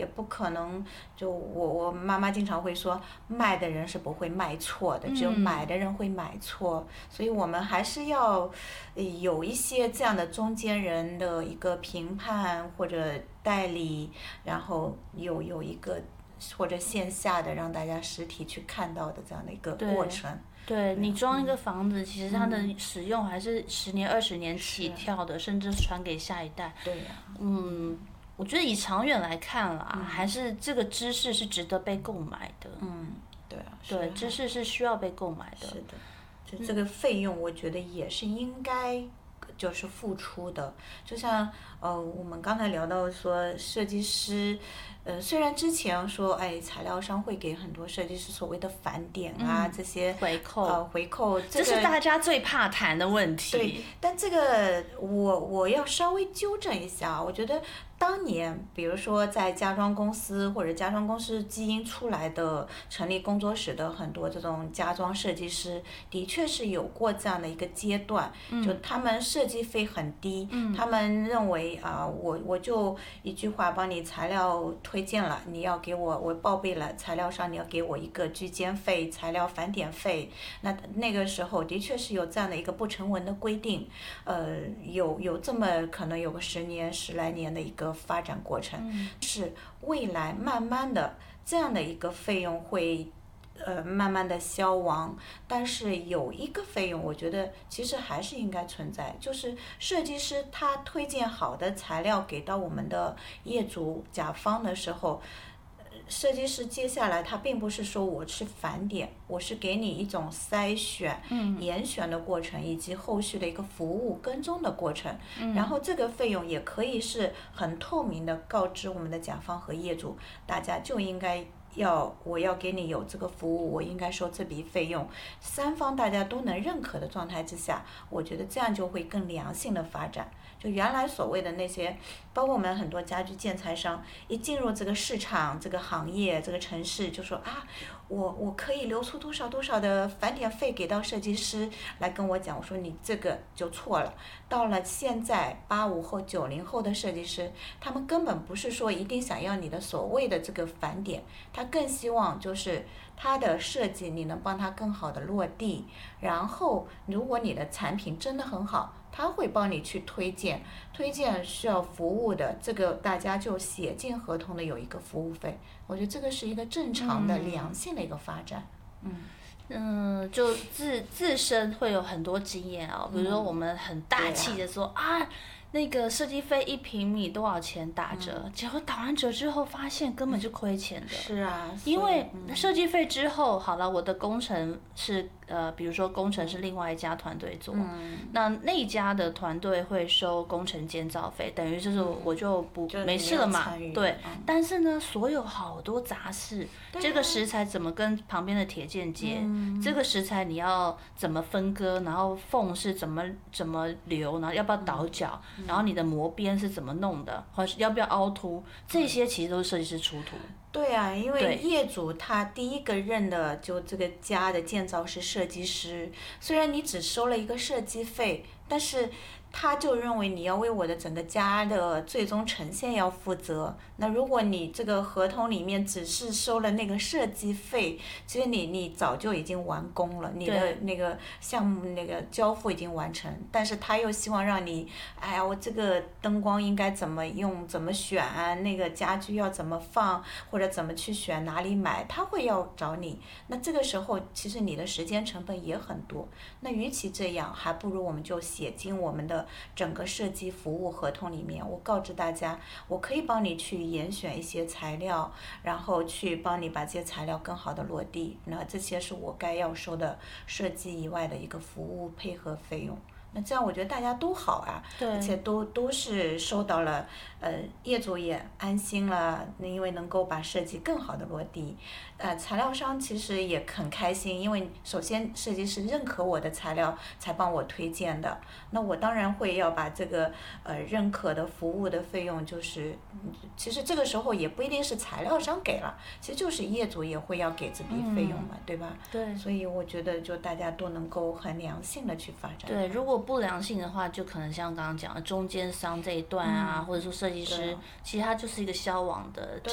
也不可能就我妈妈经常会说，卖的人是不会卖错的，只有买的人会买错，所以我们还是要有一些这样的中间人的一个评判或者代理，然后有一个或者线下的让大家实体去看到的这样的一个过程。 对，你装一个房子，其实它的使用还是10年、20年起跳的，甚至传给下一代。 对呀。 我觉得以长远来看啦，还是这个知识是值得被购买的。 对啊。 对，知识是需要被购买的。 是的，就这个费用，我觉得也是应该就是付出的。就像我们刚才聊到说设计师。虽然之前说，材料商会给很多设计师所谓的返点啊，这些回扣， 这是大家最怕谈的问题。 对，但这个我要稍微纠正一下，我觉得当年，比如说在家装公司或者家装公司基因出来的成立工作室的很多这种家装设计师，的确是有过这样的一个阶段，就他们设计费很低，他们认为我就一句话帮你材料推荐了，你要给我报备了材料商，你要给我一个居间费、材料返点费。那个时候的确是有这样的一个不成文的规定，有这么可能有个10年、10来年的一个发展过程，是未来慢慢的这样的一个费用会慢慢的消亡，但是有一个费用，我觉得其实还是应该存在，就是设计师他推荐好的材料给到我们的业主甲方的时候，设计师接下来他并不是说我是返点，我是给你一种筛选、严选的过程，以及后续的一个服务跟踪的过程。然后这个费用也可以是很透明的告知我们的甲方和业主，大家就应该我要给你有这个服务，我应该收这笔费用，三方大家都能认可的状态之下，我觉得这样就会更良性的发展。就原来所谓的那些，包括我们很多家居建材商，一进入这个市场、这个行业、这个城市，就说我可以留出多少多少的返点费给到设计师来跟我讲，我说你这个就错了。到了现在85后、90后的设计师，他们根本不是说一定想要你的所谓的这个返点，他更希望就是他的设计你能帮他更好的落地，然后如果你的产品真的很好，他会帮你去推荐需要服务的，这个大家就写进合同的有一个服务费，我觉得这个是一个正常的良性的一个发展。 就自身会有很多经验啊，比如说我们很大气的说那个设计费1平米多少钱打折，结果打完折之后发现根本就亏钱的。 是啊， 因为设计费之后，好了，我的工程是比如说工程是另外一家团队做，那一家的团队会收工程建造费，等于就是我就没事了嘛，对。但是呢，所有好多杂事，这个石材怎么跟旁边的铁件接，这个石材你要怎么分割，然后缝是怎么留，然后要不要倒角，然后你的磨边是怎么弄的，或是要不要凹凸，这些其实都是设计师出图。 对啊，因为业主他第一个认的就这个家的建造是设计师，虽然你只收了一个设计费，但是他就认为你要为我的整个家的最终呈现要负责。那如果你这个合同里面只是收了那个设计费，其实你早就已经完工了，你的那个项目那个交付已经完成，但是他又希望让你，我这个灯光应该怎么用怎么选啊，那个家具要怎么放或者怎么去选哪里买，他会要找你。那这个时候其实你的时间成本也很多，那与其这样，还不如我们就写进我们的整个设计服务合同里面，我告知大家，我可以帮你去严选一些材料，然后去帮你把这些材料更好的落地，那这些是我该要收的设计以外的一个服务配合费用。那这样我觉得大家都好啊，而且都是收到了，业主也安心了，因为能够把设计更好的落地，材料商其实也很开心，因为首先设计师认可我的材料才帮我推荐的，那我当然会要把这个认可的服务的费用，就是其实这个时候也不一定是材料商给了，其实就是业主也会要给这笔费用嘛，对吧？ 对。 所以我觉得就大家都能够很良性的去发展。 对，如果不良性的话，就可能像刚刚讲的中间商这一段啊，或者说设计师，其实他就是一个消亡的